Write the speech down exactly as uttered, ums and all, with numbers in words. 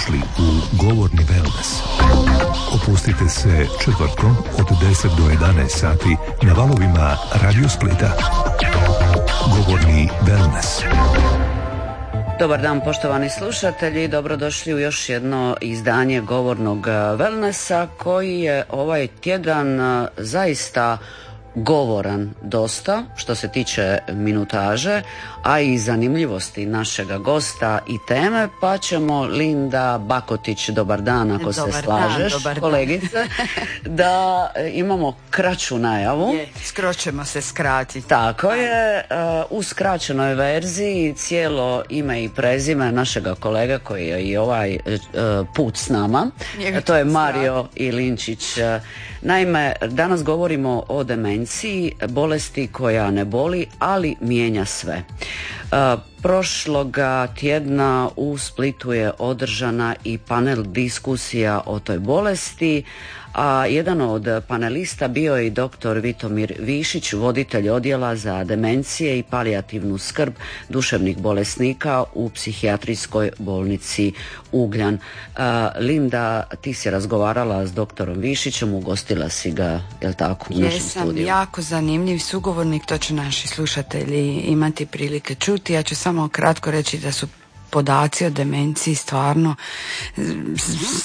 Dobrodošli u Govorni wellness. Opustite se četvrtkom od deset do jedanaest sati na valovima Radio Splita. Govorni wellness. Dobar dan poštovani slušatelji, dobrodošli u još jedno izdanje Govornog wellnessa koji je ovaj tjedan zaista govoran dosta što se tiče minutaže, a i zanimljivosti našega gosta i teme, pa ćemo Linda Bakotić, dobar dan ako dobar se slažeš, dan, kolegice, da imamo kraću najavu. Je, skoro ćemo se skratiti. Tako je, u skraćenoj verziji cijelo ime i prezime našega kolega koji je i ovaj put s nama, Njega to je Mario Ilinčić. Naime, danas govorimo o demenciji, bolesti koja ne boli, ali mijenja sve. Prošloga tjedna u Splitu je održana i panel diskusija o toj bolesti, a jedan od panelista bio je i doktor Vitomir Višić, voditelj odjela za demencije i palijativnu skrb duševnih bolesnika u psihijatrijskoj bolnici Ugljan. Linda, ti si razgovarala s doktorom Višićem, ugostila si ga, jel tako, u našem studiju? Jesam, jako zanimljiv sugovornik, to će naši slušatelji imati prilike čuti. Ja ću samo kratko reći da su podaci o demenciji stvarno